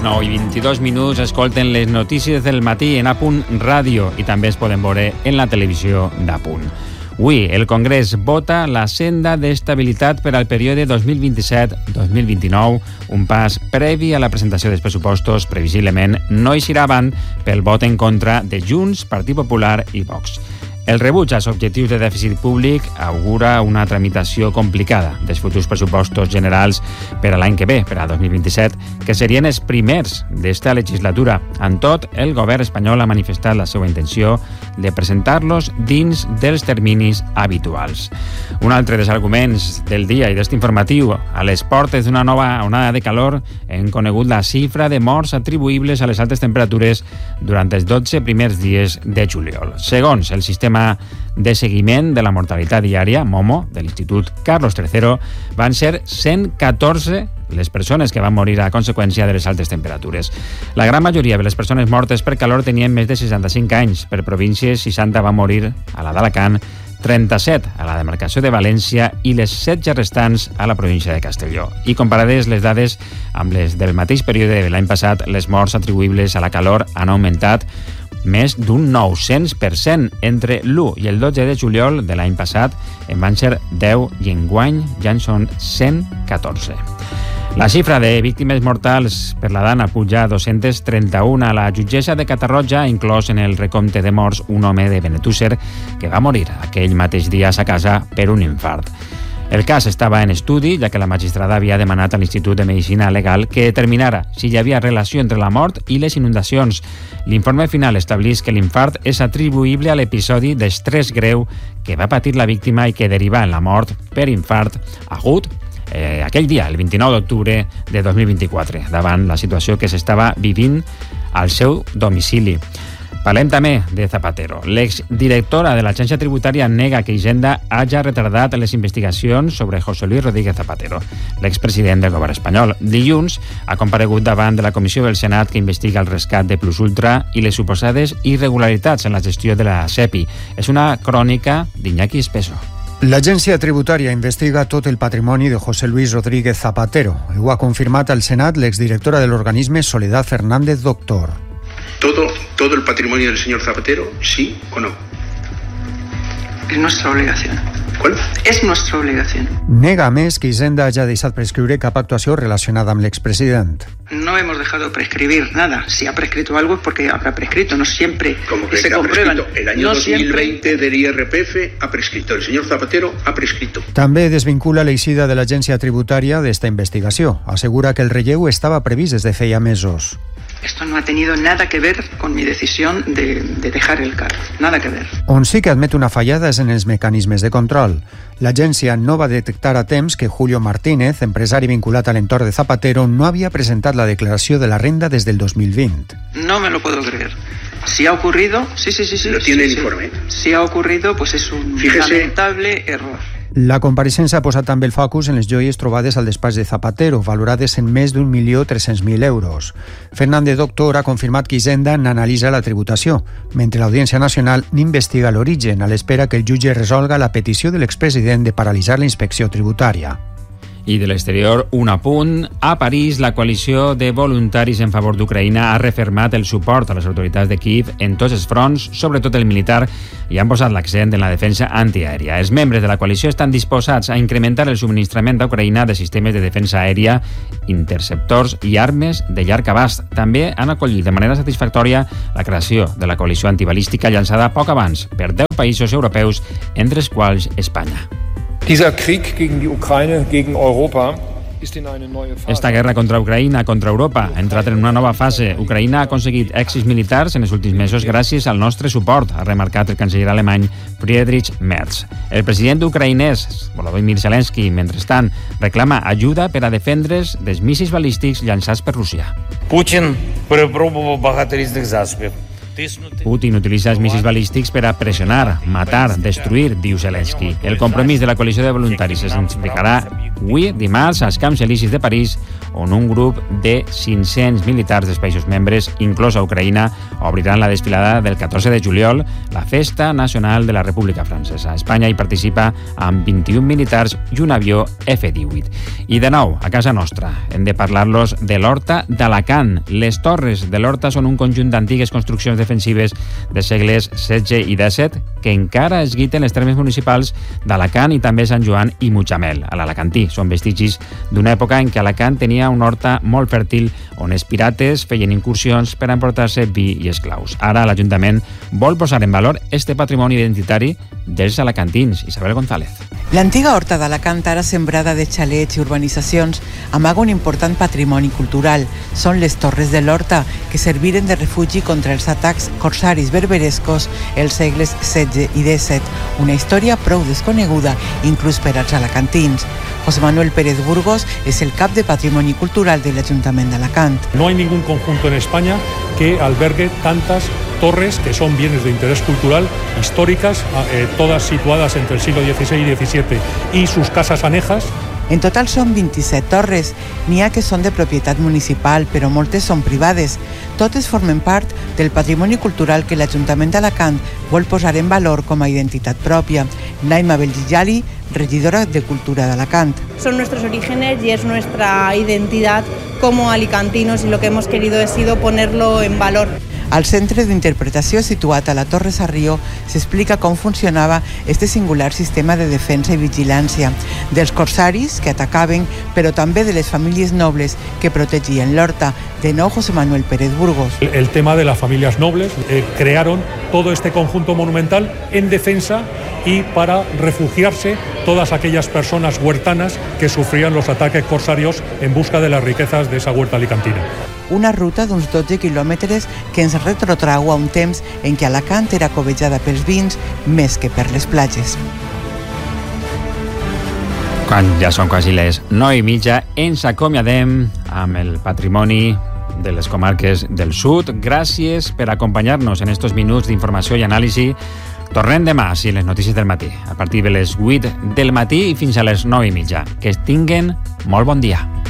9:22, escolten les notícies del matí en Apunt Ràdio i també es poden veure en la televisió d'Apunt. Avui el Congrés vota la senda d'estabilitat per al període 2027-2029, un pas previ a la presentació dels pressupostos previsiblement no eixirà avant pel vot en contra de Junts, Partit Popular i Vox. El rebuig als objectius de dèficit públic augura una tramitació complicada dels futurs pressupostos generals per a l'any que ve, per a 2027, que serien els primers d'esta legislatura. En tot, el govern espanyol ha manifestat la seva intenció de presentar-los dins dels terminis habituals. Un altre dels arguments del dia i d'este informatiu, a les portes d'una nova onada de calor, hem conegut la xifra de morts atribuïbles a les altes temperatures durant els 12 primers dies de juliol. Segons el sistema de seguiment de la mortalitat diària, MOMO, de l'Institut Carlos III, van ser 114 les persones que van morir a conseqüència de les altes temperatures. La gran majoria de les persones mortes per calor tenien més de 65 anys. Per províncies, 60 van morir a la d'Alacant, 37 a la demarcació de València i les 16 restants a la província de Castelló. I comparades les dades amb les del mateix període de l'any passat, les morts atribuïbles a la calor han augmentat més d'un 900%. Entre l'1 i el 12 de juliol de l'any passat en van ser 10 i enguany ja en són 114. La xifra de víctimes mortals per la dana puja a 231. La jutgessa de Catarroja ha inclòs en el recompte de morts un home de Benetússer que va morir aquell mateix dia a sa casa per un infart. El cas estava en estudi, ja que la magistrada havia demanat a l'Institut de Medicina Legal que determinara si hi havia relació entre la mort i les inundacions. L'informe final estableix que l'infart és atribuïble a l'episodi d'estrès greu que va patir la víctima i que deriva en la mort per infart agut aquell dia, el 29 d'octubre de 2024, davant la situació que s'estava vivint al seu domicili. Parlem també de Zapatero. L'exdirectora de l'Agència Tributària nega que Hisenda hagi retardat les investigacions sobre José Luis Rodríguez Zapatero, l'expresident del govern espanyol. Dilluns ha comparegut davant de la comissió del Senat que investiga el rescat de Plus Ultra i les suposades irregularitats en la gestió de la SEPI. És una crònica d'Iñaki Espeso. L'Agència Tributària investiga tot el patrimoni de José Luis Rodríguez Zapatero. Ho ha confirmat al Senat l'exdirectora de l'organisme Soledad Fernández Doctor. ¿Todo el patrimonio del señor Zapatero, sí o no? Es nuestra obligación. ¿Cuál? Es nuestra obligación. Nega a més que Hisenda hagi deixat prescriure cap actuació relacionada amb l'expresident. No hemos dejado prescribir nada. Si ha prescrito algo es porque habrá prescrito, no siempre ¿Cómo que se ha comprueban. prescrito? El año no 2020 siempre... del IRPF ha prescrito. El señor Zapatero ha prescrito. També desvincula l'eixida de l'Agència Tributària d'esta investigació. Assegura que el relleu estava previst des de feia mesos. Esto no ha tenido nada que ver con mi decisión de dejar el cargo. Nada que ver. On sí que admet una fallada és en els mecanismes de control. L'agència no va detectar a temps que Julio Martínez, empresari vinculat a l'entorn de Zapatero, no havia presentat la declaració de la renda des del 2020. No me lo puedo creer. Si ha ocurrido, sí. ¿Lo tiene el informe? Si ha ocurrido, pues es un lamentable error. La compareixença ha posat també el focus en les joies trobades al despatx de Zapatero, valorades en més d'1.300.000 euros. Fernández Doctor ha confirmat que Hisenda n'analitza la tributació, mentre l'Audiència Nacional n'investiga l'origen, a l'espera que el jutge resolga la petició de l'expresident de paralitzar la inspecció tributària. I de l'exterior, un apunt. A París, la coalició de voluntaris en favor d'Ucraïna ha refermat el suport a les autoritats de Kyiv en tots els fronts, sobretot el militar, i han posat l'accent en la defensa antiaèria. Els membres de la coalició estan disposats a incrementar el subministrament a Ucraïna de sistemes de defensa aèria, interceptors i armes de llarg abast. També han acollit de manera satisfactòria la creació de la coalició antibalística llançada poc abans per 10 països europeus, entre els quals Espanya. Dieser Krieg gegen die Ukraine, gegen Europa, ist in eine neue Phase. Esta guerra contra Ucraïna, contra Europa, ha entrat en una nova fase. Ucraïna ha aconseguit èxits militars en els últims mesos gràcies al nostre suport, ha remarcat el canceller alemany Friedrich Merz. El president ucraïnès, Volodymyr Zelensky, mentrestant, reclama ajuda per a defendre's dels míssils balístics llançats per Rússia. Putin перепробував багато різних засобів. Putin utilitza els míssils balístics per a pressionar, matar, destruir, diu Zelensky. El compromís de la coalició de voluntaris es intensificarà avui, dimarts, als Camps Elisis de París, on un grup de 500 militars dels països membres, inclosa Ucraïna, obriran la desfilada del 14 de juliol, la Festa Nacional de la República Francesa. Espanya hi participa amb 21 militars i un avió F-18. I de nou, a casa nostra, hem de parlar-los de l'Horta d'Alacant. Les torres de l'Horta són un conjunt d'antigues construccions defensives de segles XVI i XVII que encara es guiten les termes municipals d'Alacant i també Sant Joan i Mutxamel, a l'Alacantí. Són vestigis d'una època en què Alacant tenia una horta molt fèrtil on els pirates feien incursions per emportar-se vi i esclaus. Ara l'Ajuntament vol posar en valor este patrimoni identitari dels alacantins. Isabel González. L'antiga horta d'Alacant, ara sembrada de xalets i urbanitzacions, amaga un important patrimoni cultural. Són les torres de l'horta, que serviren de refugi contra els atacs corsaris berberescos els segles XVI i XVII, una història prou desconeguda inclús per als alacantins. José Manuel Pérez Burgos es el cap de Patrimoni Cultural del Ayuntamiento de Alacant. No hay ningún conjunto en España que albergue tantas torres que son bienes de interés cultural, históricas, todas situadas entre el siglo XVI y XVII, y sus casas anejas. En total són 27 torres. N'hi ha que són de propietat municipal, però moltes són privades. Totes formen part del patrimoni cultural que l'Ajuntament d'Alacant vol posar en valor com a identitat pròpia. Naima Belgillali, regidora de Cultura de Alacant. Son nuestros orígenes y es nuestra identidad como alicantinos y lo que hemos querido ha sido ponerlo en valor. Al centre d'interpretació situat a la Torre Sarrió s'explica com funcionava este singular sistema de defensa i vigilància dels corsaris que atacaven, però també de les famílies nobles que protegien l'horta. De nou, José Manuel Pérez Burgos. El tema de las familias nobles crearon todo este conjunto monumental en defensa y para refugiarse todas aquellas personas huertanas que sufrían los ataques corsarios en busca de las riquezas de esa huerta alicantina. Una ruta d'uns 12 quilòmetres que ens retrotrau a un temps en què Alacant era cobejada pels vins més que per les platges. Quan ja són quasi les 9:30, ens acomiadem amb el patrimoni de les comarques del sud. Gràcies per acompanyar-nos en estos minuts d'informació i anàlisi. Tornem demà, sí, les notícies del matí, a partir de les 8 del matí i fins a les 9:30. Que tinguen molt bon dia.